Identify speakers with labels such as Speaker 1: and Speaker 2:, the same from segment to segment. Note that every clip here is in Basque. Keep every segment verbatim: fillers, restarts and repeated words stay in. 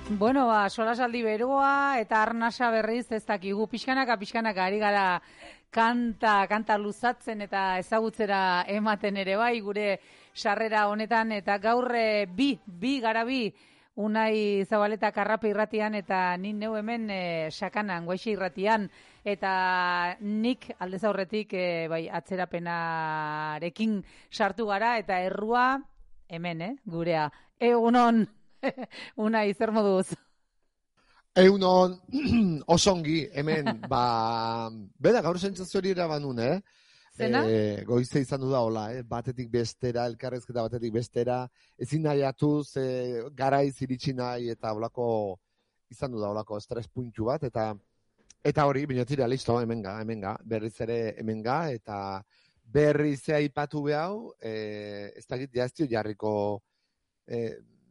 Speaker 1: Bueno, ba, solasaldi beroa eta arnasa berriz ez dakigu pixkanaka, pixkanaka ari gara kanta, kanta luzatzen eta ezagutzera ematen ere bai gure sarrera honetan eta gaur e, bi, bi gara bi Unai Zabaleta Karrape irratian eta nik neu hemen e, Sakanan, Guaixe irratian eta nik aldez aurretik e, bai, atzerapenarekin sartu gara eta errua hemen, eh, gurea. Egunon! Unai, zer moduz?
Speaker 2: Egunon, osongi, hemen, ba, bera, gaur sentsazio hori erabanun, eh?
Speaker 1: Zena?
Speaker 2: E, goizte izan du da, hola, eh? Batetik bestera, elkarrezketa batetik bestera, ezin nahi atuz, e, garaiz iritsi nahi, eta holako, izan du da, holako, estres puntxu bat, eta eta hori, binetira, listo, hemen ga, hemen ga, berriz ere hemen ga, eta berriz aipatu behau, e, ez dakit jaztio jarriko, e,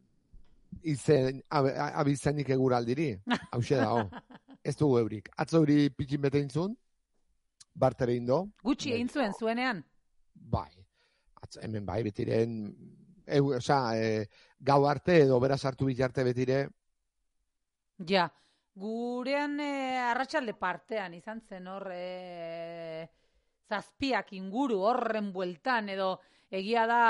Speaker 2: izen, abizenik eguraldiri, hause da, oh. Ez dugu eurik. Atzo euri pitxin bete intzun, bartere indo.
Speaker 1: Gutxi egin zuen zuenean?
Speaker 2: Bai. Atzo, hemen bai, betiren, e, oza, e, gau arte edo bera sartu bitarte betire.
Speaker 1: Ja, gurean e, arratsalde partean izan zen hor e, zazpiak inguru horren bueltan edo egia da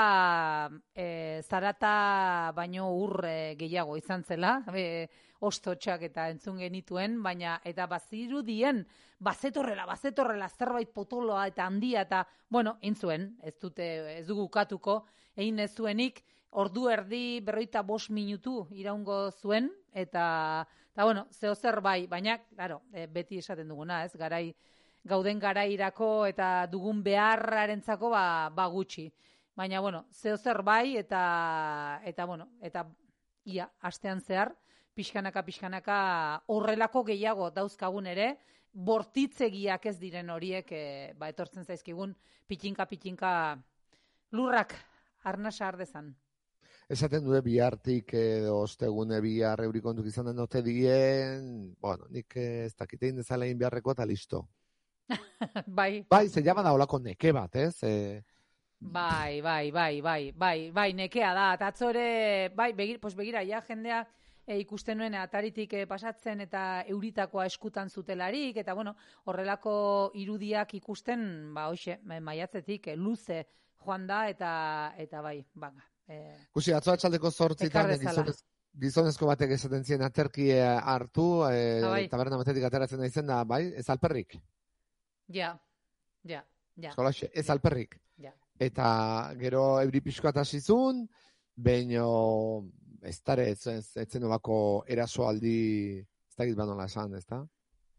Speaker 1: e, zarata baino ur e, gehiago izan zela, e, ostotxak eta entzun genituen, baina eta bazirudien, bazetorrela, bazetorrela zerbait potoloa eta handia eta, bueno, intzuen, ez dute, ez dugu ukatuko, egin ez zuenik, ordu erdi berroita bost minutu iraungo zuen, eta, eta bueno, zeo zer bai, baina, claro, e, beti esaten duguna, ez, garai, gauden garairako eta dugun beharrarentzako ba, ba gutxi. Baina, bueno, zeo zer bai eta, eta bueno, eta ia, astean zehar, pixkanaka, pixkanaka horrelako gehiago dauzkagun ere, bortitzegiak ez diren horiek, e, ba, etortzen zaizkigun, pitinka, pitinka lurrak arnasa ardezan.
Speaker 2: Esaten dute bihartik edo ostegune bihar eurikontuk izan den ote dien, bueno, nik ez dakitein dezala egin beharreko eta listo.
Speaker 1: Bai.
Speaker 2: Bai, ze llama da olako neke bat, ez? E...
Speaker 1: Bai, bai, bai, bai, bai, bai, nekea da. Eta atzore, bai, begir, pues begira, ja jendea e, ikusten nuen ataritik e, pasatzen eta euritakoa eskutan zutelarik, eta bueno, horrelako irudiak ikusten, ba, hoxe, maiatzetik, e, luze joan da, eta, eta bai, baga. E,
Speaker 2: Kusi, atzo atxaldeko zortzitan gizonez, gizonezko batek esaten zien aterkie hartu, e, bai. Taberna batetik ateratzen da izen da, bai, ez alperrik.
Speaker 1: Ja, ja, ja.
Speaker 2: Zolaxe, ez alperrik.
Speaker 1: Ja.
Speaker 2: Eta gero euri pixkoat hasizun, baino ez dara etzen olako erasoaldi, ez dakit banola esan, ez da?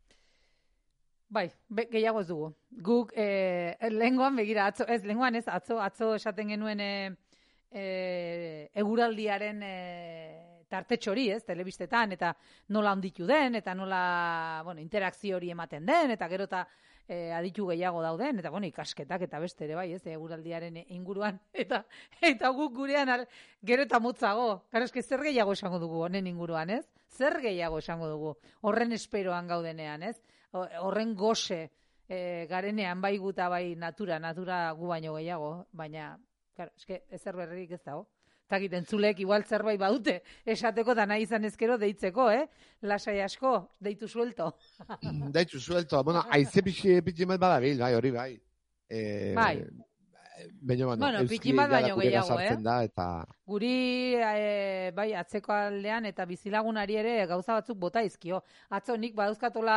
Speaker 1: Bai, be, gehiago ez dugu. Guk, eh, lehengoan begira, atzo, ez, lehengoan ez, atzo, atzo esaten genuen e, e, eguraldiaren e, tartetxori, ez, telebistetan, eta nola handitu den, eta nola, bueno, interakzio hori ematen den, eta gero eta E, aditu gehiago dauden, eta bueno, ikasketak eta beste ere bai, ez, eguraldiaren inguruan, eta eta guk gurean al, gero eta motzago. Claro, eske zer gehiago esango dugu honen inguruan, ez? Zer gehiago esango dugu horren esperoan gaudenean, ez? Horren gose e, garenean bai guta bai natura, natura gu baino gehiago, baina, claro, eske ezer berririk ez dago. Takit entzulek igual zerbait badute, esateko da nahi izan ezkero deitzeko, eh? Lasai asko, deitu suelto.
Speaker 2: Deitu suelto, bueno, aize pitximet badabil, bai, hori bai. E,
Speaker 1: bai.
Speaker 2: Baina, bueno,
Speaker 1: bueno pitximet baino gehiago, eh?
Speaker 2: Da, eta...
Speaker 1: Guri, e, bai, atzeko aldean eta bizilagunari ere gauza batzuk bota izkio. Atzo nik badauzkatola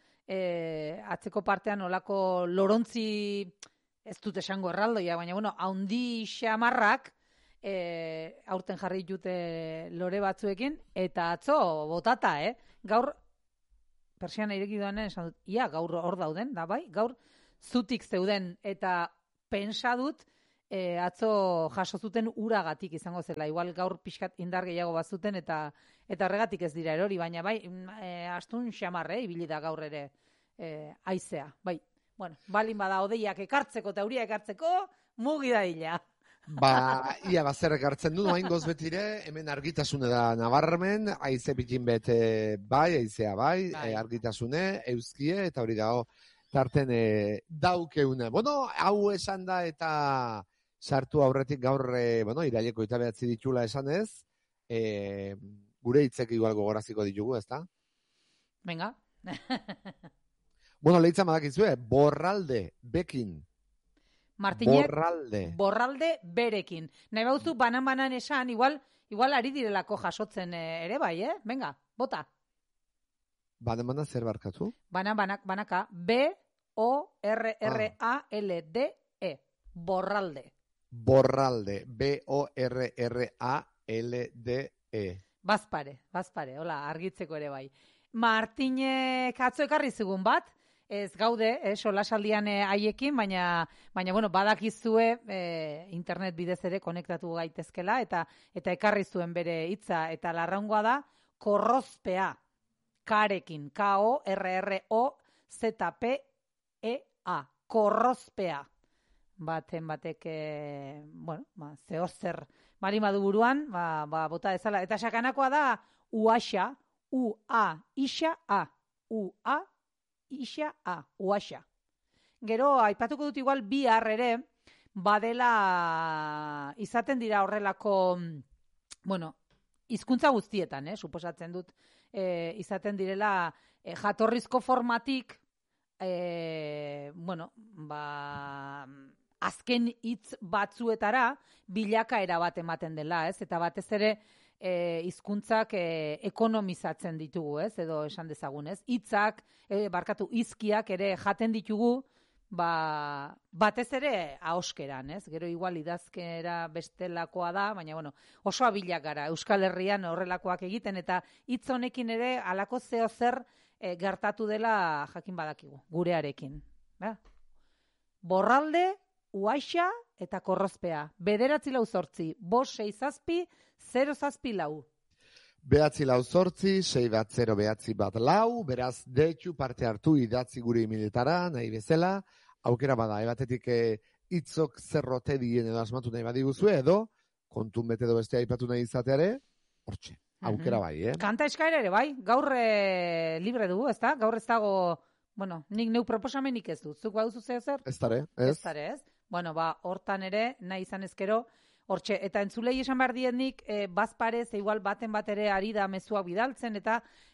Speaker 1: e, atzeko partean olako lorontzi, ez dut esango erraldoia, baina, bueno, haundi xamarrak, E, aurten jarri jute lore batzuekin, eta atzo botata, eh? Gaur, persiana ireki duanen esan dut, ia, gaur hor dauden, da bai, gaur zutik zeuden, eta pensa dut, e, atzo jaso zuten uragatik izango zela, igual gaur pixkat indar gehiago bazuten, eta eta horregatik ez dira erori, baina bai, e, astun xamarre, ibili da gaur ere e, aizea, bai. Bueno, balin bada odeiak ekartzeko eta euria ekartzeko, mugi da dila.
Speaker 2: Ba, ia bazerrek hartzen du, hain goz betire, hemen argitasune da nabarmen, aize bitin bete bai, aizea bai, bai. E, argitasune, euskie, eta hori dago, tarten e, daukeune. Bueno, hau esan da eta sartu aurretik gaur, e, bueno, iraileko eta behatzi ditula esan ez, e, gure hitzek igual gogoraziko ditugu, ezta?
Speaker 1: Venga.
Speaker 2: Bueno, lehitzan badakizue, borralde, bekin.
Speaker 1: Martinek,
Speaker 2: borralde.
Speaker 1: borralde berekin. Nahi bauzu banan-banan esan, igual, igual ari direlako jasotzen ere bai, eh? Venga, bota.
Speaker 2: Banan-banan zer barkatu?
Speaker 1: Banan-banak, banaka, B O R R A L D E. Borralde.
Speaker 2: Borralde, B O R R A L D E.
Speaker 1: Bazpare, bazpare, hola, argitzeko ere bai. Martinek atzo ekarri zigun bat, ez gaude, eh, solasaldian eh, haiekin, baina, baina bueno, badakizue eh, internet bidez ere konektatu gaitezkela, eta eta ekarri zuen bere hitza, eta larraungoa da, korrozpea, karekin, K O R R O Z P E A, korrozpea. Baten batek, eh, bueno, ba, zehozer bari madu buruan, ba, ba, bota ezala. Eta sakanakoa da, uaxa, U-A, isa, A, U-A, isa, A, uaxa. Gero, aipatuko dut igual bihar ere, badela izaten dira horrelako, bueno, hizkuntza guztietan, eh, suposatzen dut, eh, izaten direla eh, jatorrizko formatik, eh, bueno, ba, azken hitz batzuetara bilakaera bat ematen dela, ez? Eta batez ere eh, hizkuntzak eh, ekonomizatzen ditugu, ez? Edo esan dezagun, ez? Hitzak, eh, barkatu, hizkiak ere jaten ditugu, ba, batez ere ahoskeran, ez? Gero igual idazkera bestelakoa da, baina bueno, oso abilak gara Euskal Herrian horrelakoak egiten, eta hitz honekin ere halako zeo zer e, gertatu dela jakin badakigu, gurearekin. Ba? Borralde, uaixa eta korrozpea. Bederatzi lau zortzi, bost sei zazpi, zero zazpi lau.
Speaker 2: Behatzi lau zortzi, sei bat zero behatzi bat lau, beraz, deitxu parte hartu idatzi gure emiletara, nahi bezala, aukera bada, ebatetik hitzok e, zerrote dien edo asmatu nahi badiguzue, edo, kontun bete edo beste aipatu nahi izateare, hortxe, aukera bai, eh?
Speaker 1: Kanta eskaera ere bai, gaur e, libre dugu, ez da? Gaur ez dago, bueno, nik neu proposamenik ez dut, zuk baduzu zeo zer?
Speaker 2: Ez dare, ez?
Speaker 1: Ez dare, ez? Bueno, ba, hortan ere, nahi izan ezkero, hortxe, eta entzulei esan behar dienik, e, bazparez, igual baten bat ere ari da mezuak bidaltzen, eta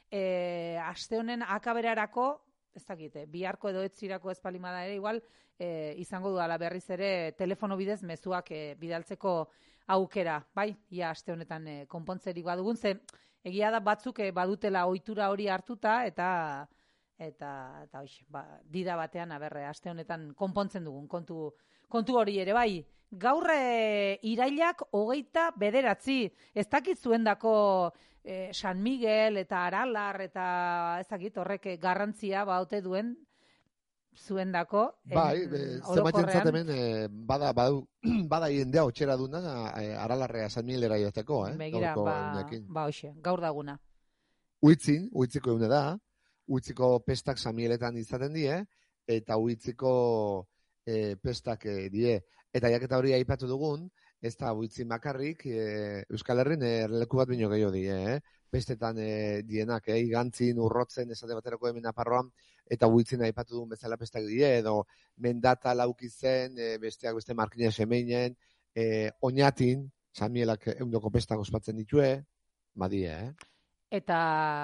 Speaker 1: e, aste honen akaberarako, ez dakite, biharko edo etzirako espalimada ere, igual, e, izango duala berriz ere, telefono bidez mezuak e, bidaltzeko aukera, bai, ia aste honetan e, konpontzerik badugun, ze egia da batzuk e, badutela ohitura hori hartuta, eta eta, eta hoxe, ba, dida batean, aberre, aste honetan konpontzen dugun, kontu, kontu hori ere, bai, gaur e, irailak hogeita bederatzi, ez dakit zuendako e, San Miguel eta Aralar eta ez dakit horrek garrantzia baute duen zuendako.
Speaker 2: Bai, zemaitentzat hemen e, bada, bada, bada jendea otxera duna e, Aralarrea San Miguelera joteko, eh?
Speaker 1: Begira, ba, ba hoxe, gaur daguna.
Speaker 2: Uitzin, uitziko eune da, uitziko pestak San Migueletan izaten die, eta uitziko e, pestak e, die. Eta jaketa hori aipatu dugun, ez da uitzin bakarrik, e, Euskal Herrin e, leku bat bino gehiago die, eh? Pestetan e, dienak, eh? Igantzin, urrotzen, esate baterako hemen aparroan, eta uitzin aipatu dugun bezala pestak die, edo mendata laukizen, e, besteak beste markina semeinen, e, oinatin, San Miguelak eundoko pestak ospatzen ditue, badie, eh?
Speaker 1: Eta,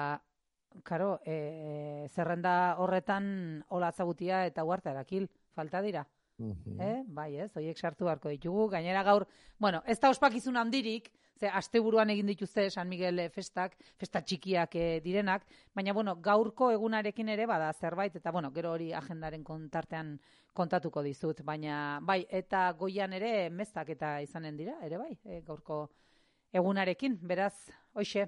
Speaker 1: karo, e, zerrenda horretan olatzagutia eta huarta erakil, falta dira.
Speaker 2: Uh-huh.
Speaker 1: Eh? Bai, ez, horiek sartu beharko ditugu. Gainera gaur, bueno, ez da ospakizun handirik, ze asteburuan egin dituzte San Miguel festak, festa txikiak e, direnak, baina, bueno, gaurko egunarekin ere bada zerbait, eta, bueno, gero hori agendaren kontartean kontatuko dizut, baina, bai, eta goian ere mestak eta izanen dira, ere bai, e, gaurko egunarekin, beraz, hoxe.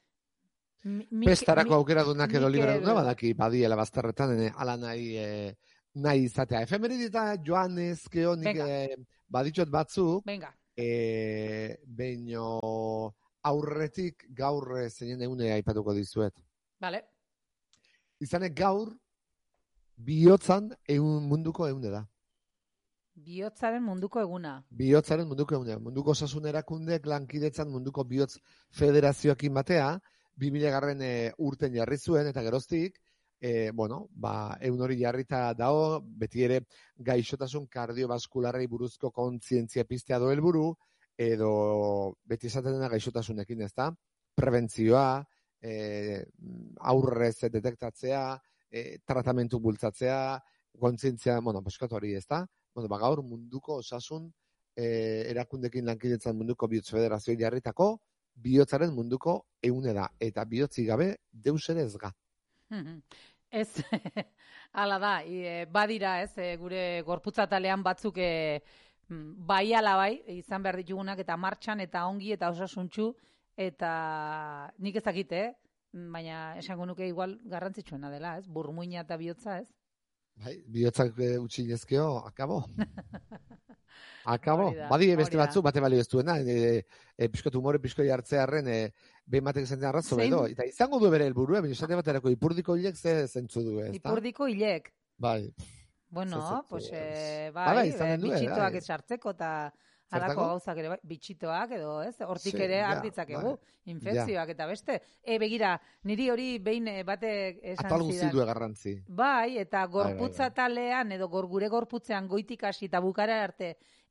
Speaker 2: Pestarako aukera dunak edo libre duna, badaki badiela bazterretan, ala nahi, e, nahi izatea. Efemeridita joan ezkeo nik e, baditxot batzuk,
Speaker 1: Venga.
Speaker 2: E, beino aurretik gaur zeinen eune aipatuko dizuet.
Speaker 1: Vale.
Speaker 2: Izanek gaur, bihotzan egun munduko eune da.
Speaker 1: Bihotzaren munduko eguna.
Speaker 2: Bihotzaren munduko eguna. Munduko osasun erakundek lankidetzan munduko bihotz federazioakin batea, bi mila garren e, urten jarri zuen, eta geroztik, e, bueno, ba, egun hori jarrita dao, beti ere gaixotasun kardiobaskularrei buruzko kontzientzia piztea do helburu, edo beti esaten dena gaixotasunekin, ezta? prebentzioa, e, aurrez detektatzea, e, tratamentu bultzatzea, kontzientzia, bueno, poskatu hori, ez da? Bueno, ba, gaur munduko osasun e, erakundekin lankidetzan munduko bihotz federazio jarritako bihotzaren munduko eune da. Eta bihotzi gabe deus ere ez ga.
Speaker 1: Ez, hala da, e, badira, ez, e, gure gorputzatalean batzuk e, bai ala bai, izan behar ditugunak eta martxan eta ongi eta osasuntxu, eta nik ezakit, eh? Baina esango nuke igual garrantzitsuena dela, ez? Burmuina eta bihotza, ez?
Speaker 2: Bai, bihotzak e, utzi nezkeo, akabo. Akabo.
Speaker 1: Da,
Speaker 2: Badi beste batzu, bate balio ez duena, e, e, pixko tumore, pixko jartzearen, e, behin batek esaten arrazo edo. Eta izango du bere helburua, baina esate baterako ipurdiko hilek ze zentzu du, ez da?
Speaker 1: Ipurdiko hilek.
Speaker 2: Bai.
Speaker 1: Bueno, pues, e, bai,
Speaker 2: Bai,
Speaker 1: e,
Speaker 2: izanen du,
Speaker 1: bitxitoak
Speaker 2: bai.
Speaker 1: ez sartzeko eta halako gauzak ere, bai, bitxitoak edo, ez? Hortik
Speaker 2: Sí,
Speaker 1: ere
Speaker 2: ja,
Speaker 1: hartitzakegu,
Speaker 2: bai.
Speaker 1: infekzioak eta beste. E, begira, niri hori behin e, batek esan
Speaker 2: Atal guzti
Speaker 1: zidan.
Speaker 2: du garrantzi.
Speaker 1: Bai, eta
Speaker 2: Bai, bai, bai.
Speaker 1: gorputzatalean edo gor, gure gorputzean goitik hasi eta bukara arte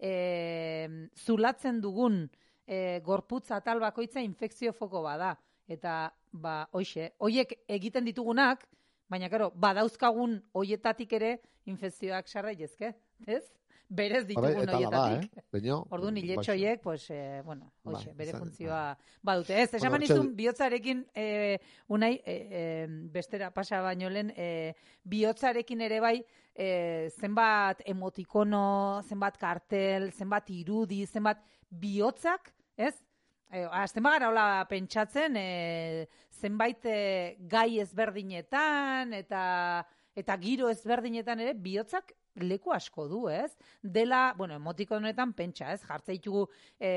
Speaker 1: e, zulatzen dugun e, gorputz atal bakoitza infekzio foko bada. Eta, ba, hoxe, hoiek egiten ditugunak, baina, karo, badauzkagun hoietatik ere infekzioak sar daitezke, ez? Berez ditugun
Speaker 2: Eta la da,
Speaker 1: hoietatik.
Speaker 2: eh? Baina,
Speaker 1: Orduan, iletxo
Speaker 2: bai.
Speaker 1: horiek, pues, eh, bueno, hoxe,
Speaker 2: Bai,
Speaker 1: bere
Speaker 2: izan,
Speaker 1: funtzioa badute. Ez, esan
Speaker 2: Bueno,
Speaker 1: manizun,
Speaker 2: txel-
Speaker 1: bihotzarekin, eh, unai, eh, eh, bestera pasa baino lehen, eh, bihotzarekin ere bai, eh, zenbat emotikono, zenbat kartel, zenbat irudi, zenbat bihotzak, ez? Eh, Azten bagara hola pentsatzen, eh, zenbait eh, gai ezberdinetan, eta eta giro ezberdinetan ere, bihotzak leku asko du, ez? Dela, bueno, emotikonetan pentsa, ez? Jartze ditugu,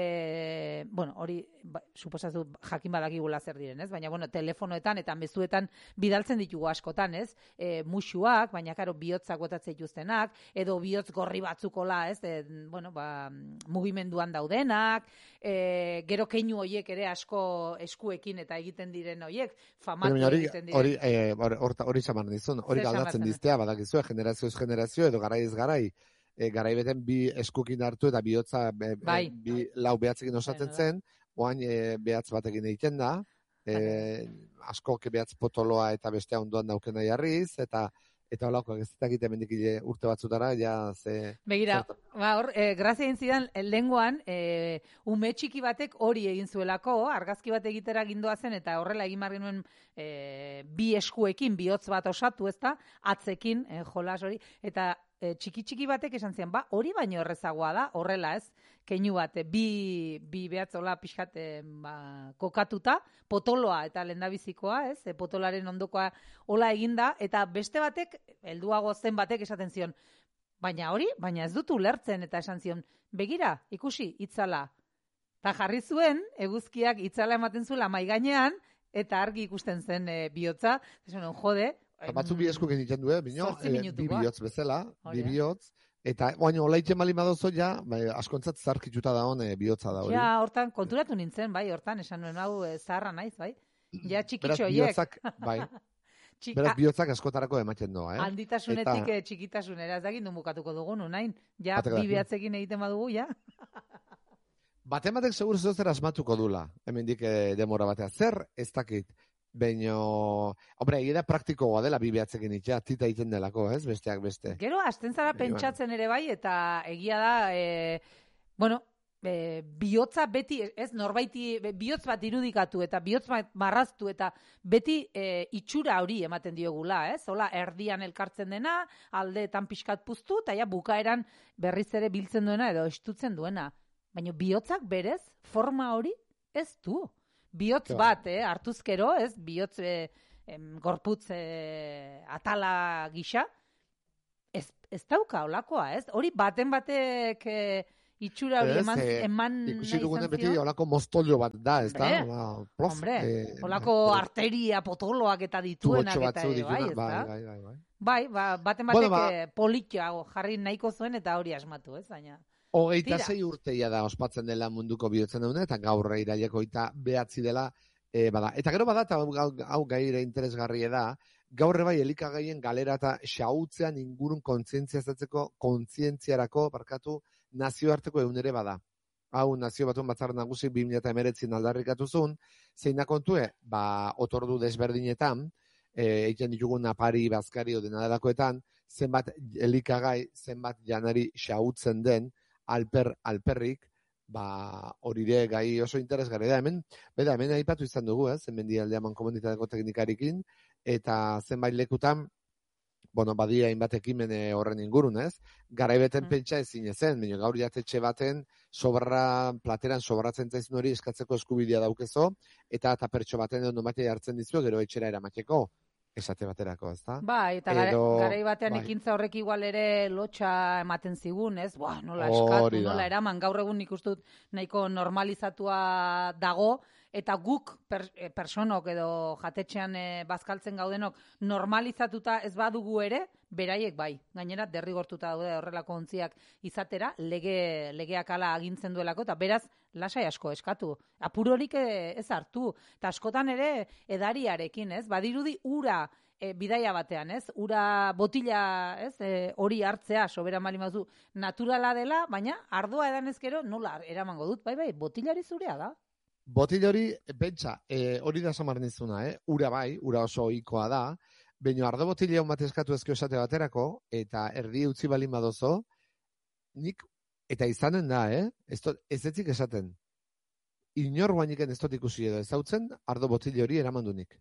Speaker 1: e, bueno, hori, ba, suposatu jakin badakigula zer diren, ez? Baina, bueno, telefonoetan eta mezuetan bidaltzen ditugu askotan, ez? E, musuak, baina, karo, bihotzak botatzen dituztenak, edo bihotz gorri batzukola, ez? E, bueno, ba, mugimenduan daudenak, e, gero keinu hoiek ere asko eskuekin eta egiten diren hoiek, famatu
Speaker 2: Baina hori,
Speaker 1: egiten diren.
Speaker 2: hori, eh, hor- hori xamar dizun, hori
Speaker 1: Zer
Speaker 2: galdatzen
Speaker 1: xamartzen da?
Speaker 2: diztea, badakizue, generazioz generazio, edo garaiz garai, e, garai beten bi eskukin hartu eta bihotza e, e,
Speaker 1: Bai.
Speaker 2: bi lau behatzekin osatzen
Speaker 1: Bueno, da.
Speaker 2: zen, oain e, behatz batekin egiten da, e, askok behatz potoloa eta bestea ondoan daukena jarriz, eta eta holako ez dakit hemendik ile urte batzutara, ja ze...
Speaker 1: Begira,
Speaker 2: zertan-
Speaker 1: ba, hor, e, grazia egin zidan, lenguan, e, ume txiki batek hori egin zuelako, argazki bat egitera gindoa zen, eta horrela egin behar genuen e, bi eskuekin, bihotz bat osatu, ezta, atzekin, e, jolas hori, eta e, txiki txiki batek esan zian, ba, hori baino errezagoa da, horrela ez, keinu bat, e, bi, bi behatzola pixkat e, ba, kokatuta, potoloa eta lendabizikoa, ez, e, potolaren ondokoa hola eginda, eta beste batek, helduago zen batek esaten zion, baina hori, baina ez dut ulertzen, eta esan zion, begira, ikusi, itzala. Ta jarri zuen, eguzkiak itzala ematen zuela mai gainean, eta argi ikusten zen e, bihotza, esan jode,
Speaker 2: Eta batzuk bi eskukin egiten du, eh? Bino,
Speaker 1: Zortzi
Speaker 2: e, bi
Speaker 1: minutukoa.
Speaker 2: bihotz bezala,
Speaker 1: Hori
Speaker 2: bi
Speaker 1: da.
Speaker 2: bihotz, eta oain olaitzen bali madozo ja, bai, askontzat zarkituta da hone bihotza da hori.
Speaker 1: ja, hortan, konturatu nintzen, bai, hortan, esan nuen hau e, zaharra naiz, bai, ja
Speaker 2: Beraz,
Speaker 1: txikitxo hiek.
Speaker 2: bihotzak, bai,
Speaker 1: Txik-
Speaker 2: beraz,
Speaker 1: a-
Speaker 2: bihotzak askotarako ematen doa, eh?
Speaker 1: handitasunetik
Speaker 2: Eta-
Speaker 1: eh, txikitasunera, ez dakit nun bukatuko dugun, unain, ja,
Speaker 2: Batek
Speaker 1: bi
Speaker 2: daki.
Speaker 1: behatzekin egiten badugu, ja.
Speaker 2: Baten batek segur zeu zer asmatuko dula, hemendik eh, demora batea. Zer, ez dakit, baino, hombre, egia da praktikoa dela bi behatzekin itxea, tita egiten delako, ez, besteak beste.
Speaker 1: Gero, hasten zara
Speaker 2: Bai,
Speaker 1: pentsatzen ere bai, eta egia da, e, bueno, e, bihotza beti, ez norbaiti, be- bihotz bat irudikatu eta bihotz bat marraztu eta beti e, itxura hori ematen diogula, ez? Hola, erdian elkartzen dena, aldeetan pixkat puztu, eta ja bukaeran berriz ere biltzen duena edo estutzen duena. Baina bihotzak berez, forma hori ez du. Bihotz
Speaker 2: Claro.
Speaker 1: bat, eh, hartuzkero, ez? Bihotz e, em, gorputz e, atala gisa, ez, ez dauka olakoa, ez? Hori baten batek e, itxura hori
Speaker 2: Ez,
Speaker 1: eman,
Speaker 2: eh,
Speaker 1: eman
Speaker 2: Ikusi
Speaker 1: nahi
Speaker 2: dugunen
Speaker 1: izan
Speaker 2: beti
Speaker 1: zion.
Speaker 2: olako mostollo bat da, ez da?
Speaker 1: Hombre,
Speaker 2: Ba, plof,
Speaker 1: Hombre,
Speaker 2: eh,
Speaker 1: olako
Speaker 2: eh,
Speaker 1: arteria potoloak eta dituenak
Speaker 2: tubotxo
Speaker 1: eta
Speaker 2: batzu
Speaker 1: ere, bai,
Speaker 2: ditunak,
Speaker 1: ez
Speaker 2: bai,
Speaker 1: da?
Speaker 2: bai, bai, bai.
Speaker 1: Bai, ba, baten batek
Speaker 2: Bueno, ba-
Speaker 1: bueno, politxoago jarri nahiko zuen eta hori asmatu, ez? Baina,
Speaker 2: Hogeita
Speaker 1: Tira.
Speaker 2: sei urteia da ospatzen dela munduko bihotzen duna, eta gaur iraileko eta behatzi dela e, bada. Eta gero bada, eta hau, hau gaire interesgarria da, gaur bai elikagaien galera eta xautzean ingurun kontzientziazatzeko, kontzientziarako, barkatu, nazioarteko egun ere bada. hau Nazio Batuen Batzar Nagusi bi mila hemeretzian aldarrikatu zuen, zeina kontue, ba, otordu desberdinetan, e, egiten ditugun apari, bazkari, dena delakoetan, zenbat elikagai, zenbat janari xautzen den, alper, alperrik, ba, horire gai oso interesgarri da. Hemen, beda, hemen aipatu izan dugu, ez, hemen dialdeaman komunitateko teknikarikin, eta zenbait lekutan, bueno, badia hainbat ekimen horren ingurun, ez? Garaibeten mm. pentsa ezin ezen, baina gaur jatetxe baten sobra, plateran sobratzen zaizun hori eskatzeko eskubidea daukezo, eta eta pertso baten edo nomatea hartzen dizu, gero etxera eramateko, esate baterako, ez da?
Speaker 1: Bai, eta
Speaker 2: Edo,
Speaker 1: garai batean bai. Ekintza horrek igual ere lotxa ematen zigun, ez? Buah, nola eskatu, nola eraman, gaur egun nik ustut nahiko normalizatua dago, eta guk per, personok edo jatetxean e, bazkaltzen gaudenok normalizatuta ez badugu ere, beraiek bai. Gainera derrigortuta daude horrelako ontziak izatera, lege, legeak ala agintzen duelako, eta beraz lasai asko eskatu. Apurorik ez hartu. Eta askotan ere edariarekin, ez? Badirudi ura e, bidaia batean, ez? Ura botila, ez? E, hori hartzea, sobera malimazu, naturala dela, baina ardoa edan ezkero nola eramango dut, bai, bai, botilari zurea da.
Speaker 2: Botil hori, pentsa, e, hori da samar nizuna, eh? Ura bai, ura oso ohikoa da, baina ardo botile hon bat eskatu ezkio esate baterako, eta erdi utzi balin badozo, nik, eta izanen da, eh? Ez, to, ez etzik esaten. Inor guainiken ez dut ikusi edo ezautzen, ardo botile hori eramandu nik.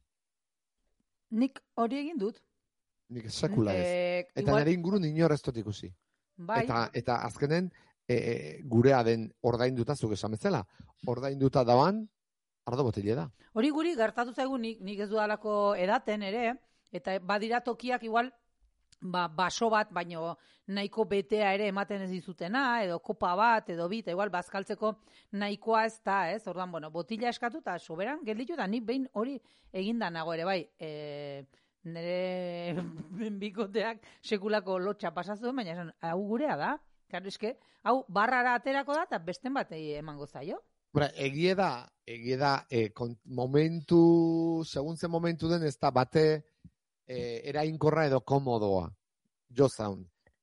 Speaker 1: Nik hori egin dut.
Speaker 2: Nik sekula ez.
Speaker 1: E,
Speaker 2: eta
Speaker 1: igual...
Speaker 2: nire ingurun inor ez dut ikusi.
Speaker 1: Bai.
Speaker 2: Eta, eta azkenen, E, e, gurea den ordainduta zuk esan bezala. Ordainduta daban, ardo botile da.
Speaker 1: Hori guri gertatu zaigu nik, nik ez dudalako edaten ere, eta badira tokiak igual ba, baso bat, baino nahiko betea ere ematen ez dizutena, edo kopa bat, edo bit, igual bazkaltzeko nahikoa ez da, ez? Orduan, bueno, botila eskatu eta soberan gelditu da, nik behin hori eginda nago ere, bai, e, nire bikoteak sekulako lotxa pasazuen, baina esan, hau gurea da. Claro, eske, hau barrara aterako da, eta besten bat emango zaio.
Speaker 2: Bra, egie da, egie da, e, kon, momentu, segun ze momentu den ez da bate e, erainkorra edo komodoa. Jo zaun.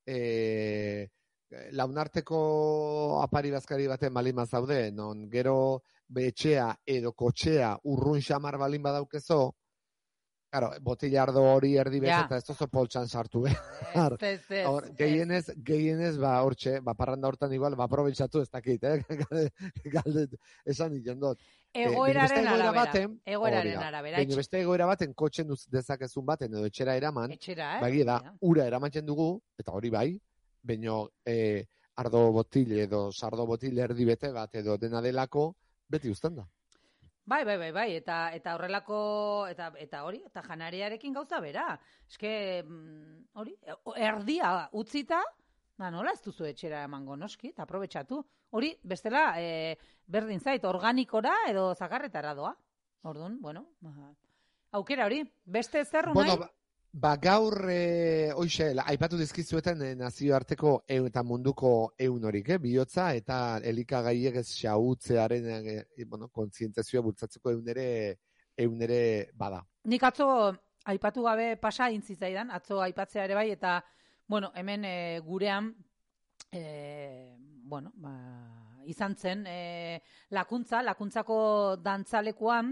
Speaker 2: E, launarteko apari bazkari baten balima zaude, non gero betxea edo kotxea urrun xamar balin badaukezo, claro, botillardo hori erdi bez, eta ez tozo poltsan sartu, eh? Gehienez, gehienez, ba, hortxe, ba, parranda hortan igual, ba, aprobetsatu ez dakit, eh? Galdet, esan iten dut.
Speaker 1: Egoeraren arabera. Egoeraren arabera.
Speaker 2: Baina beste egoera baten, kotxen dezakezun baten, edo etxera eraman,
Speaker 1: etxera, eh?
Speaker 2: Bagi da, ura eramatzen dugu, eta hori bai, baina eh, ardo botil edo sardo botil erdi bete bat, edo dena delako, beti uzten da.
Speaker 1: Bai, bai, bai, bai, eta eta horrelako eta eta hori, eta janariarekin gauza bera. Eske hori, erdia utzita, da nola ez duzu etxera emango noski, eta aprobetxatu. Hori, bestela, e, berdin zait, organikora edo zakarretara doa. Orduan, bueno, ba, aukera hori, beste zerru nahi?
Speaker 2: Bueno, ba, ba gaur, e, hoxe, aipatu dizkizuetan e, nazioarteko eun eta munduko eun horik, eh? Bihotza eta elikagaiek ez xautzearen e, bueno, kontzientazioa bultzatzeko eun ere, eun ere bada.
Speaker 1: Nik atzo aipatu gabe pasa intzitzaidan, atzo aipatzea ere bai, eta bueno, hemen e, gurean, e, bueno, ba, izan zen, e, lakuntza, lakuntzako dantzalekuan,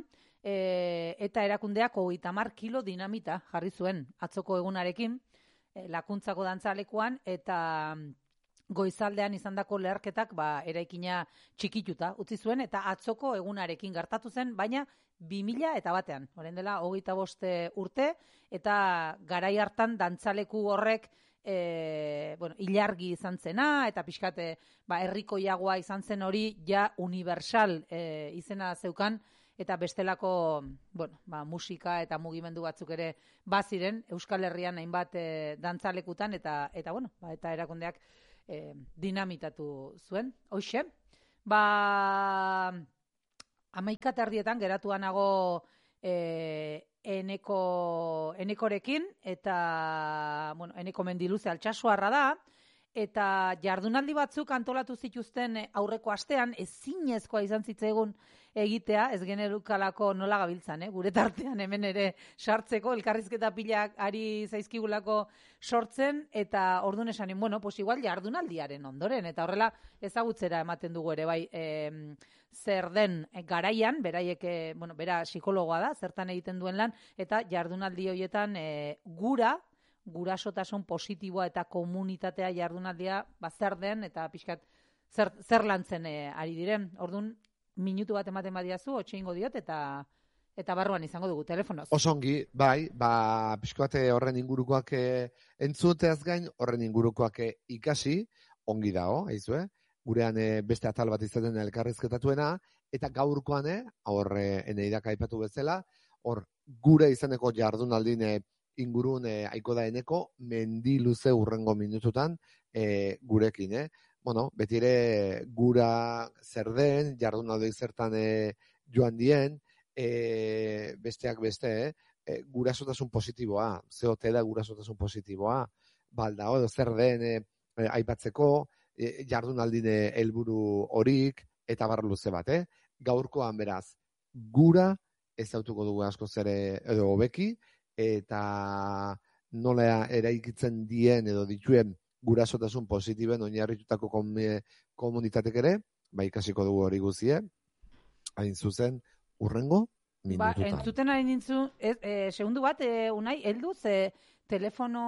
Speaker 1: E, eta erakundeak hogeita hamar kilo dinamita jarri zuen atzoko egunarekin e, lakuntzako dantzalekuan, eta goizaldean izandako leherketak ba, eraikina txikituta utzi zuen, eta atzoko egunarekin gertatu zen, baina bi mila eta batean, orain dela hogeita bost urte, eta garai hartan dantzaleku horrek E, bueno, ilargi izan zena, eta pixkate ba, herrikoiagoa izan zen hori, ja universal e, izena zeukan, eta bestelako bueno, ba, musika eta mugimendu batzuk ere baziren Euskal Herrian hainbat e, dantzalekutan, eta eta bueno, ba, eta erakundeak e, dinamitatu zuen. Hoxe, ba hamaika terdietan geratuanago e, eneko enekorekin, eta bueno, eneko mendiluze altsasoarra da, eta jardunaldi batzuk antolatu zituzten aurreko astean, ezinezkoa izan zitzaigun egitea, ez generukalako nola gabiltzan, eh? Gure tartean hemen ere sartzeko, elkarrizketa pilak ari zaizkigulako sortzen, eta orduan esanen, bueno, pues igual jardunaldiaren ondoren, eta horrela ezagutzera ematen dugu ere, bai, eh, zer den garaian, beraiek, eh, bueno, bera psikologoa da, zertan egiten duen lan, eta jardunaldi horietan eh, gura, gurasotasun positiboa eta komunitatea jardunaldia ba, zer den, eta pixkat zer, zer lantzen e, ari diren. Orduan, minutu bat ematen badiazu, otxe ingo diot, eta eta barruan izango dugu telefonoz.
Speaker 2: Osongi, bai, ba, pixkoate horren ingurukoak e, entzuteaz gain, horren ingurukoak e, ikasi, ongi dago, haizue, gurean e, beste atal bat izaten elkarrizketatuena, eta gaurkoan, e, hor e, eneidak aipatu bezala, hor gure izaneko jardunaldin e, ingurun e, aiko da eneko, mendi luze urrengo minututan e, gurekin, eh? Bueno, beti ere gura zer den, jardunaldi zertan e, joan dien, e, besteak beste, eh? E, gurasotasun positiboa, zeote da gurasotasun positiboa, balda, edo zer den e, e, aipatzeko, e, jardunaldine helburu horik, eta bar luze bat, eh? Gaurkoan beraz, gura ezautuko dugu asko zere edo hobeki, eta nola eraikitzen dien edo dituen gurasotasun positiben oinarritutako komunitatek ere, ba ikasiko dugu hori guzie, hain zuzen, urrengo minututan.
Speaker 1: Ba, entzuten ari nintzu, ez, e, segundu bat, e, unai, heldu, ze telefono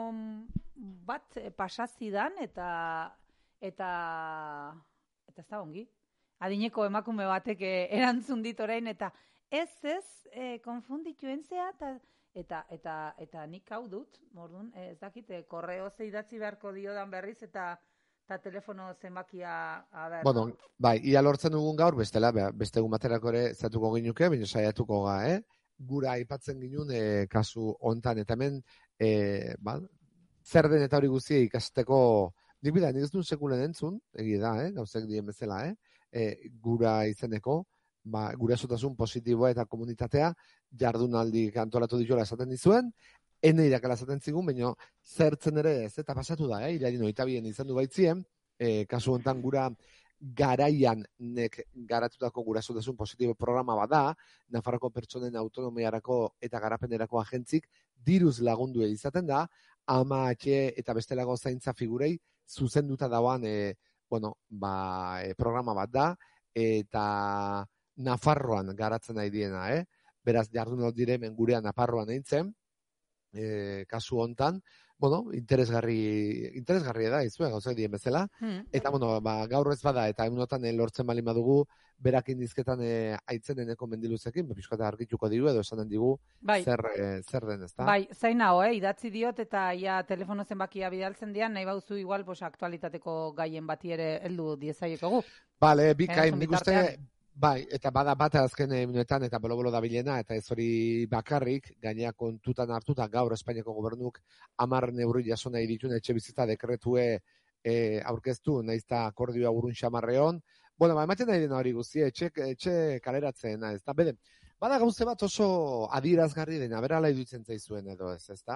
Speaker 1: bat pasazidan, eta eta eta ez da ongi. Adineko emakume batek erantzun dit orain, eta ez ez, e, konfunditu entzea, eta Eta, eta, eta nik hau dut, mordun, ez dakit, korreo ze idatzi beharko diodan berriz, eta, eta telefono zenbakia, a ber.
Speaker 2: Bueno, bai, ia lortzen dugun gaur, bestela, beste egun baterako ere zatuko ginuke, baina saiatuko ga, eh? Gura aipatzen ginun, e, kasu hontan, eta hemen, e, ba, zer den eta hori guztia ikasteko, nik bida, nik ez duen sekulen entzun, egi da, eh? Gauzek dien bezala, eh? E, gura izeneko, ba, gurasotasun positiboa eta komunitatea jardunaldi antolatu dituela esaten dizuen, ene irakala esaten zigun, baina zertzen ere ez, eta pasatu da, eh? Iraino itabien izan du baitzien, e, kasu honetan gura garaian nek garatutako gurasotasun positibo programa bada, Nafarroko pertsonen autonomiarako eta garapenerako agentzik diruz lagundu izaten da, ama, atxe eta bestelago zaintza figurei zuzenduta dauan e, bueno, ba, e, programa bat da, eta Nafarroan garatzen nahi diena, eh? Beraz, jardunaldi dire hemen gurean Nafarroan eintzen, e, kasu hontan, bueno, interesgarri, interesgarria da, izue, gauzak dien bezala, hmm. Eta, bueno, ba, gaur ez bada, eta egunotan e, lortzen bali badugu, berakin dizketan e, aitzen eneko mendiluzekin, bepiskata argituko digu, edo esanen digu, bai. zer, e, zer den, ez da?
Speaker 1: Bai, zain hau, eh? Idatzi diot, eta ja telefono zenbakia bidaltzen dian, nahi bauzu igual, pues, aktualitateko gaien bati ere heldu diezaiekogu.
Speaker 2: Bale, bikain, nik uste... Bai, eta bada bata azken minuetan eta bolo-bolo da bilena, eta ez hori bakarrik, gainea kontutan hartuta gaur Espainiako gobernuk hamar neurri jaso nahi dituen etxe bizitza dekretue e, aurkeztu, naizta akordioa urrun xamarreon. Bueno, ba, ematen nahi dena hori guzti, etxe, etxe kaleratzeena, ez da? Bede, bada gauze bat oso adierazgarri dena, berala idutzen zaizuen edo ez, ez da?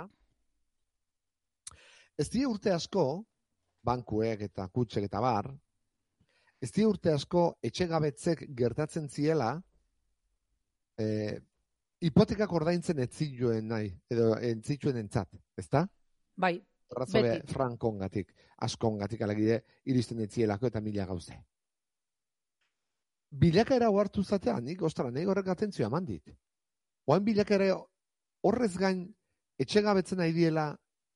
Speaker 2: Ez die urte asko, bankuek eta kutxek eta bar, ez di urte asko etxegabetzek gertatzen ziela eh, hipotekak ordaintzen etzituen nahi, edo entzituen entzat, ezta?
Speaker 1: Bai,
Speaker 2: Razobe frankongatik, askongatik alegide iristen etzielako eta mila gauze. Bilakaera hartu zatean, nik, ostara, nahi horrek atentzioa mandit. Oain bilakaera horrez gain etxegabetzen nahi diela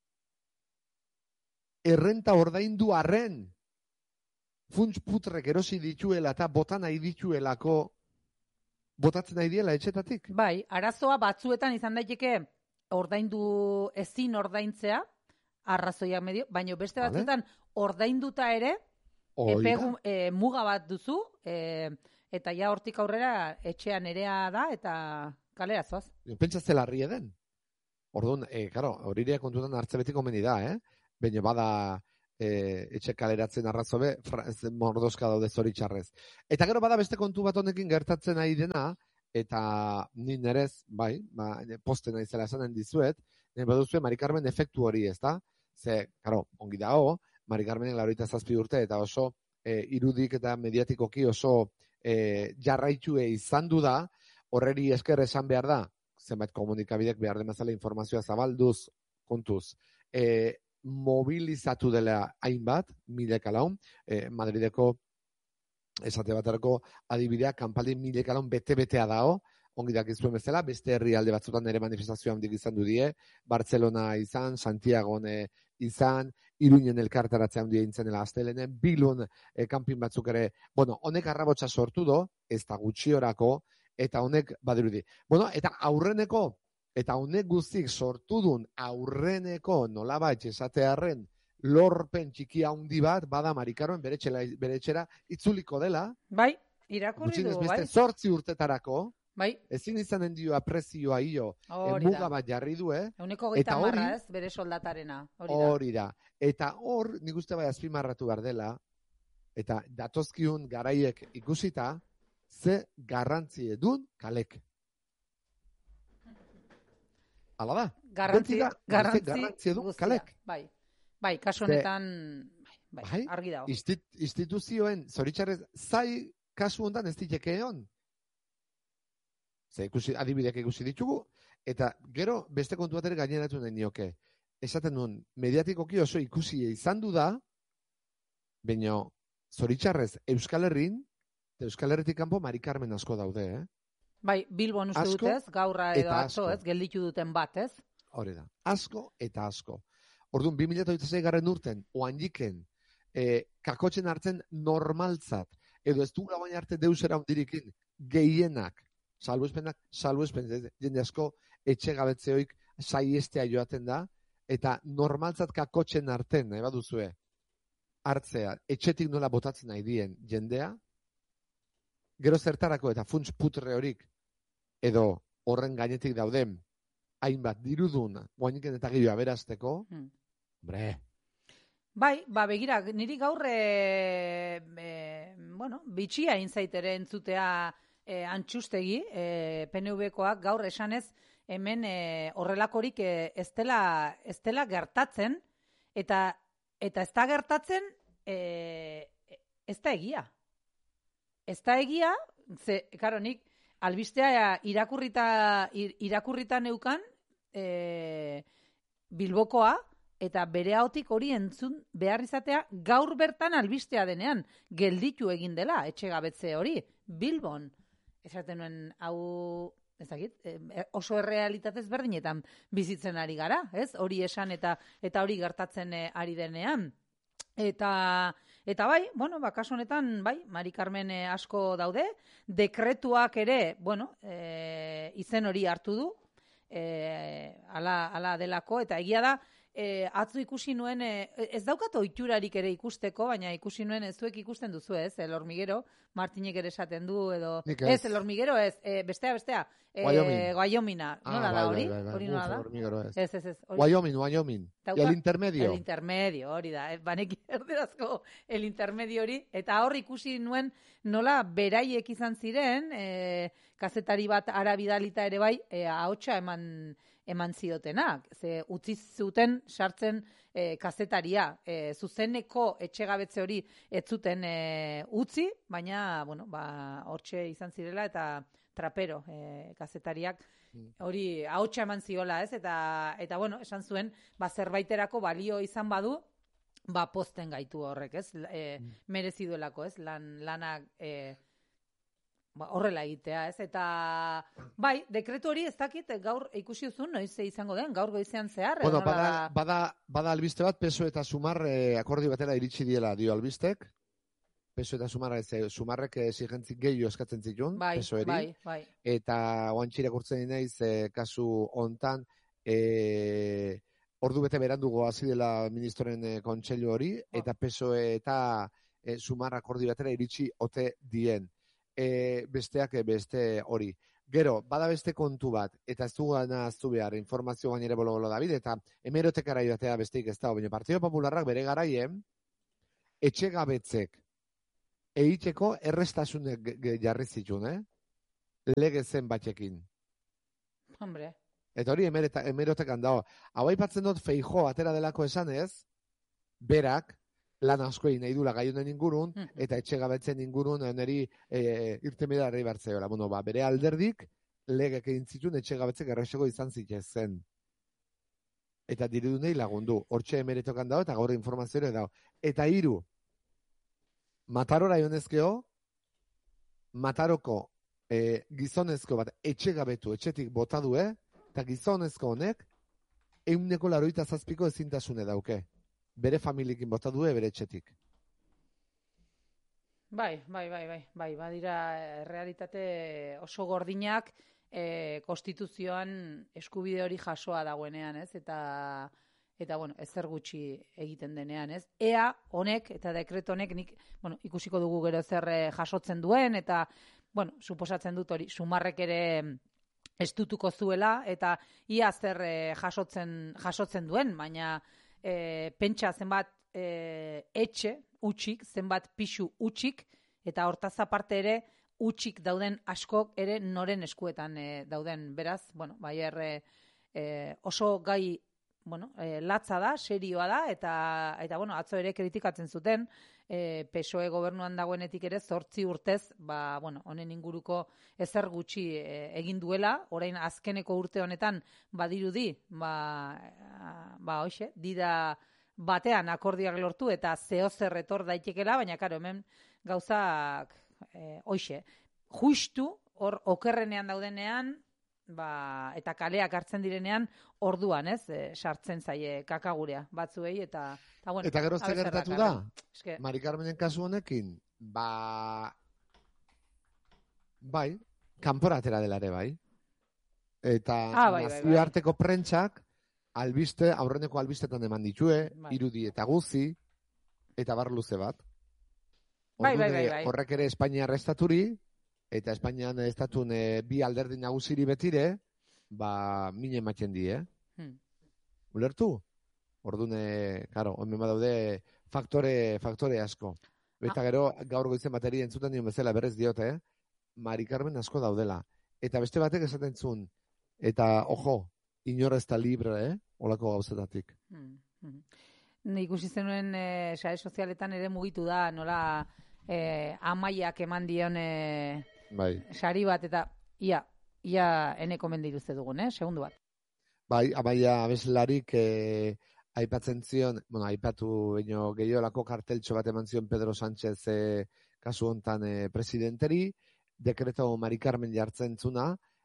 Speaker 2: errenta ordaindu arren, funts putrek erosi dituela eta botan nahi dituelako botatzen nahi diela etxetatik?
Speaker 1: Bai, arazoa batzuetan izan daiteke ordaindu ezin ordaintzea, arrazoiak medio, baina beste batzuetan ordainduta ere, epegu, e, muga bat duzu, e, eta ja hortik aurrera etxean erea da, eta kalera zoaz.
Speaker 2: Pentsa zelarri eden. Orduan, e, karo, horirea kontutan hartze betiko meni da, eh? Baina bada... E, etxe kaleratzen arrazobe, mordozka daude zoritxarrez. Eta gero bada beste kontu bat honekin gertatzen nahi dena, eta ni nerez, bai, ba, poste nahi zela esanen dizuet, nire baduzue Mari Carmen efektu hori, ez da? Ze, karo, ongi dago, Mari Carmenen laurogeita zazpi urte, eta oso e, irudik eta mediatikoki oso e, jarraitue izan du da, horreri esker esan behar da, zenbait komunikabidek behar demazala informazioa zabalduz, kontuz, e, mobilizatu dela hainbat, mileka laun, e, Madrideko esate baterako adibidea, kanpaldi mileka laun bete-betea dao, ongi dakizuen bezala, beste herrialde batzutan ere manifestazio handik izan du die, Bartzelona izan, Santiago izan, Iruinen elkartaratzea handia intzenela astelenen, Bilbon e, kanpin batzuk ere, bueno, honek arrabotsa sortu do, ez da gutxiorako, eta honek badirudi. Bueno, eta aurreneko, eta honek guztik sortu dun aurreneko nolabait esatearren lorpen txiki handi bat, bada Marikaroen bere etxera itzuliko dela.
Speaker 1: Bai, irakurri du, bai.
Speaker 2: Zortzi urtetarako,
Speaker 1: bai.
Speaker 2: Ezin izanen dio aprezioa io, muga bat jarri du, eh?
Speaker 1: Euneko geita marra ez, bere soldatarena.
Speaker 2: Hori da. Eta hor, nik uste bai azpimarratu behar dela, eta datozkiun garaiek ikusita, ze garrantzi edun kalek. Hala da.
Speaker 1: Garrantzi, garrantzi,
Speaker 2: garrantzi edun kalek.
Speaker 1: Bai, bai, kasu honetan, bai,
Speaker 2: bai,
Speaker 1: argi dago.
Speaker 2: Instit, instituzioen, zoritxarrez, zai kasu honetan ez diteke egon. Ze ikusi, adibidek ikusi ditugu, eta gero beste kontu bat ere gaineratu nahi nioke. Esaten duen, mediatikoki oso ikusi izan du da, baina zoritxarrez Euskal Herrin, Euskal Herritik kanpo Mari Carmen asko daude, eh?
Speaker 1: Bai, Bilbon uste dutez, gaurra edo atzo, ez, gelditu duten bat, ez?
Speaker 2: Hori da, asko eta asko. Orduan, bi mila hogeita sei garren urten, oandiken, eh, kakotzen hartzen normaltzat, edo ez du gabain arte deusera ondirikin, gehienak, salbuespenak, salbuespen, jende asko, etxe gabetzeoik saiestea joaten da, eta normaltzat kakotzen arten, nahi baduzue, hartzea, etxetik nola botatzen nahi dien jendea, gero zertarako eta funts putre horik, edo horren gainetik dauden, hainbat dirudun, guainiken eta gilloa berazteko, hmm. bre.
Speaker 1: Bai, ba, begira, niri gaur, e, e, bueno, bitxia inzaitere entzutea e, antxustegi, e, P N V-koak gaur esanez, hemen e, horrelakorik e, ez dela, ez dela gertatzen, eta, eta ez da gertatzen, e, ez da egia. Ez da egia, ze, karo, nik, albistea irakurrita, irakurrita neukan e, Bilbokoa, eta bere ahotik hori entzun behar izatea gaur bertan albistea denean, gelditu egin dela, etxegabetze hori, Bilbon. Esaten nuen, hau, ez dakit, oso errealitatez berdinetan bizitzen ari gara, ez? Hori esan eta eta hori gertatzen ari denean. Eta... Eta bai, bueno, ba, kasu honetan, bai, Mari Carmen asko daude, dekretuak ere, bueno, e, izen hori hartu du, e, ala, ala delako, eta egia da, e, atzo ikusi nuen, e, ez daukat oiturarik ere ikusteko, baina ikusi nuen ez zuek ikusten duzu, ez, el hormiguero, Martinek ere esaten du, edo, ez, el hormiguero, ez, e, bestea, bestea, e, Guayomina, nola da hori? Hori nola da? Ez, ez, ez.
Speaker 2: Wyoming, Wyoming. Y el intermedio.
Speaker 1: El intermedio, hori da. Banek erderazko el intermedio hori. Eta hor ikusi nuen nola beraiek izan ziren, e, kazetari bat ara bidalita ere bai, e, ahotsa eman, eman ziotenak. Ze utzi zuten sartzen e, kazetaria. E, zuzeneko etxegabetze hori ez zuten e, utzi, baina, bueno, ba, hortxe izan zirela eta trapero e, kazetariak hori ahotsa eman ziola, ez? Eta, eta bueno, esan zuen, ba, zerbaiterako balio izan badu, ba, posten gaitu horrek, ez? E, merezi duelako, ez? Lan, lanak e, ba, horrela egitea, ez? Eta, bai, dekretu hori ez dakit, gaur ikusi duzun, noiz izango den, gaur goizean zehar.
Speaker 2: Bueno, bada, bada, bada albiste bat, P S O E eta Sumar eh, akordio batera iritsi diela dio albistek. P S O E eta Sumarra, ez, Sumarrek exigentzik gehiago eskatzen zituen,
Speaker 1: bai,
Speaker 2: P S O E-eri.
Speaker 1: Bai, bai.
Speaker 2: Eta oantxirek urtzen naiz, eh, kasu hontan, eh, ordu bete berandugo hasi dela ministroren eh, kontseilu hori, oh. Eta P S O E eta eh, Sumarra akordio batera iritsi ote dien. E, besteak beste hori. Gero, bada beste kontu bat, eta ez du gana aztu behar, informazio gainere bolo-bolo David, eta hemerotekara joatea besteik ez da, baina Partido Popularrak bere garaien, etxegabetzek egiteko errestasunek jarri zituen, eh? Lege zen batxekin.
Speaker 1: Hombre.
Speaker 2: Eta hori hemerotekan dago. Hau aipatzen dut Feijóo atera delako esanez, berak, lan asko egin nahi dula gai honen ingurun,
Speaker 1: Mhm.
Speaker 2: eta etxegabetzen ingurun niri e, irtenbidea harri bertzeola. Bueno, ba, bere alderdik legek egin zituen etxegabetzek errexego izan zitezen. Eta dirudunei lagundu. Hortxe emeretokan dago eta gaur informazioa dago. Eta hiru, Matarora ionezkeo, Mataroko e, gizonezko bat etxegabetu, etxetik bota du, eh? Eta gizonezko honek ehuneko laurogeita zazpiko ezintasune dauke. Bere familiekin bota du, bere etxetik.
Speaker 1: Bai, bai, bai, bai, bai, badira eh, realitate oso gordinak eh, konstituzioan eskubide hori jasoa dagoenean, ez? Eta eta bueno, ezer gutxi egiten denean, ez? Ea honek eta dekreto honek nik, bueno, ikusiko dugu gero zer eh, jasotzen duen eta bueno, suposatzen dut hori sumarrek ere estutuko zuela eta ia zer eh, jasotzen jasotzen duen, baina eh, pentsa zenbat eh, etxe utxik, zenbat pisu utxik, eta hortaz aparte ere utxik dauden askok ere noren eskuetan e, dauden. Beraz, bueno, baier e, e, oso gai bueno, e, latza da, serioa da, eta, eta bueno, atzo ere kritikatzen zuten, e, P S O E gobernuan dagoenetik ere zortzi urtez, ba, bueno, honen inguruko ezer gutxi e, egin duela, orain azkeneko urte honetan badirudi, ba, ba hoxe, dida batean akordioak lortu eta zehozer etor daitekela, baina karo, hemen gauzak e, hoxe, justu hor okerrenean daudenean, ba, eta kaleak hartzen direnean, orduan, ez, e, sartzen zaie kakagurea batzuei, eta, eta bueno.
Speaker 2: Eta gero zer gertatu da?
Speaker 1: Eske...
Speaker 2: Mari Carmenen kasu honekin, ba, bai, kanpora atera dela ere, bai. Eta
Speaker 1: ah, bai,
Speaker 2: nazioarteko bai, bai. Prentsak, albiste, aurreneko albistetan eman ditue,
Speaker 1: bai.
Speaker 2: irudi eta guzi, eta bar luze bat.
Speaker 1: Bai, bai, bai, bai.
Speaker 2: Horrek ere Espainiar estaturi, eta Espainian estatun e, bi alderdi nagusiri betire, ba, mine ematen die, eh? Hmm. Ulertu? Ordune, karo, hemen badaude faktore, faktore asko. Eta gero, gaur goizen bateri entzuten dion bezala berrez diote, eh? Mari Carmen asko daudela. Eta beste batek esaten zuen, eta, ojo, inor ez da libre, eh? Olako gauzetatik. Hmm.
Speaker 1: Hmm. Ni ikusi zenuen e, sare sozialetan ere mugitu da, nola e, amaiak eman dion e,
Speaker 2: bai.
Speaker 1: Sari bat, eta ia, ia ene komendiru ze dugun, eh? Segundu bat.
Speaker 2: Bai, amaia abeslarik e, aipatzen zion, bueno, aipatu baino gehiolako karteltxo bat eman zion Pedro Sánchez e, kasu hontan e, presidenteri, dekreto Mari Carmen jartzen zuna,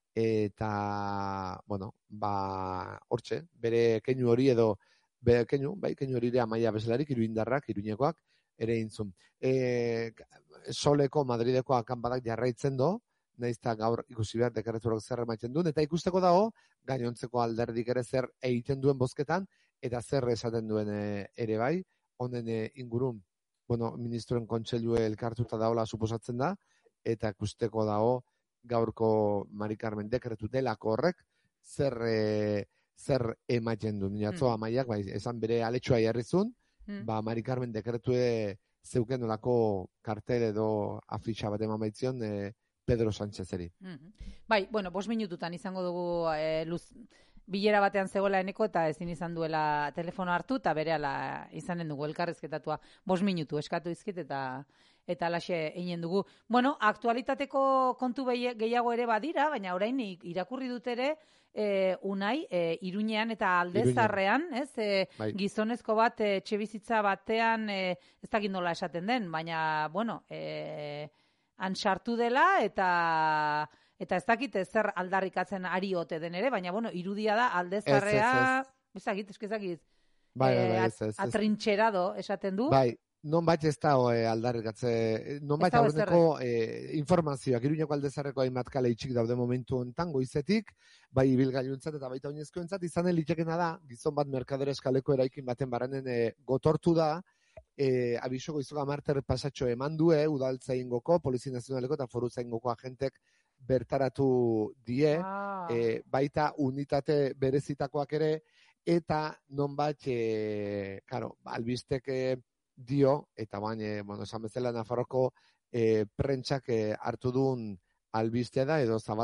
Speaker 2: eta, bueno, ba, hortxe, bere keinu hori edo, bere keinu, bai, keinu hori ere amaia abeslarik, iruindarrak, iruinekoak, ere intzun. E, soleko Madrideko akanpadak jarraitzen do, naizta gaur ikusi behar dekretuak zer emaiten duen, eta ikusteko dago, gainontzeko alderdik ere zer egiten duen bozketan, eta zer esaten duen e, ere bai, honen e, ingurun, bueno, ministroen kontseilue elkartuta daola suposatzen da, eta ikusteko dago gaurko Mari Carmen dekretu delako horrek, zer, e, zer ematen duen. Minatzo, mm. amaiak, bai, esan bere aletxoa jarrizun, mm. ba, Mari Carmen dekretue zeuken olako kartel edo afixa bat eman baitzion, e, Pedro Sánchezeri.
Speaker 1: Mm-hmm. Bai, bueno, bost minututan izango dugu e, luz, bilera batean zegoela eneko eta ezin izan duela telefono hartu eta berehala izanen dugu elkarrezketatua. Bost minutu eskatu izkit eta eta alaxe egin dugu. Bueno, aktualitateko kontu gehiago ere badira, baina orain irakurri dut ere e, unai, e, Iruñean eta Aldezarrean, ez? E, bai. Gizonezko bat e, etxebizitza batean e, ez dakit nola esaten den, baina, bueno, e, han sartu dela eta eta ez dakit zer aldarrikatzen ari ote den ere, baina bueno, irudia da Aldezarrea, ez dakit, ez dakit.
Speaker 2: Bai, bai, bai, ez, ez.
Speaker 1: Atrintxerado esaten du.
Speaker 2: Bai, non bat ez da e, aldarrikatze, non bat aurreneko e, informazioak, Iruñeko Aldezarreko hainbat kale itxik daude momentu honetan, goizetik, bai ibilgailuntzat eta baita oinezkoentzat, izanen litxekena da, gizon bat merkadore eskaleko eraikin baten baranen e, gotortu da, E, abiso goizuga marter pasatxo eman due, udaltza ingoko, Polizia Nazionaleko eta Foruza ingoko agentek bertaratu die, ah. e, baita unitate berezitakoak ere, eta non bat, e, karo, albistek dio, eta bain, e, bueno, esan bezala Nafarroko e, prentsak e, hartu duen albistea da, edo zabal